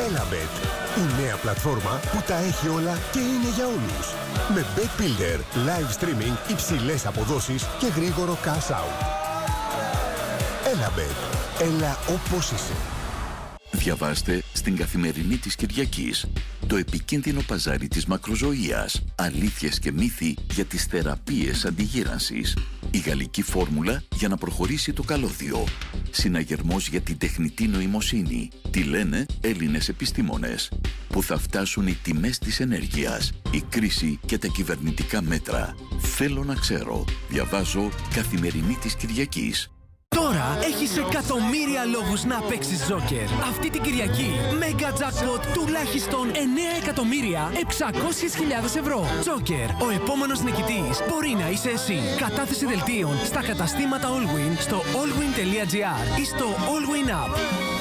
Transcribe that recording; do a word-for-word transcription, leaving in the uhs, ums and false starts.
Elabet, η νέα πλατφόρμα που τα έχει όλα και είναι για όλους. Με Bet Builder, live streaming, υψηλές αποδόσεις και γρήγορο cash out. Elabet, έλα όπως είσαι. Διαβάστε στην Καθημερινή της Κυριακής το επικίνδυνο παζάρι της μακροζωίας, αλήθειες και μύθοι για τις θεραπείες αντιγύρανσης, η γαλλική φόρμουλα για να προχωρήσει το καλώδιο, συναγερμός για την τεχνητή νοημοσύνη, τι λένε Έλληνες επιστήμονες, που θα φτάσουν οι τιμές της ενέργειας, η κρίση και τα κυβερνητικά μέτρα. Θέλω να ξέρω. Διαβάζω Καθημερινή της Κυριακής. Τώρα έχεις εκατομμύρια λόγους να παίξεις Joker. Αυτή την Κυριακή, Mega Jackpot τουλάχιστον εννέα εκατομμύρια εξακόσιες χιλιάδες ευρώ. Joker, ο επόμενος νικητής μπορεί να είσαι εσύ. Κατάθεση δελτίων στα καταστήματα Allwyn στο allwyn τελεία gr ή στο Allwyn App.